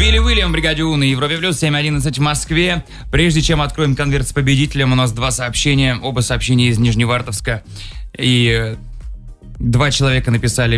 Билли Уильям, бригаде У на Европе Плюс, 7:11 в Москве. Прежде чем откроем конверт с победителем, у нас два сообщения, оба сообщения из Нижневартовска. И 2 человека написали: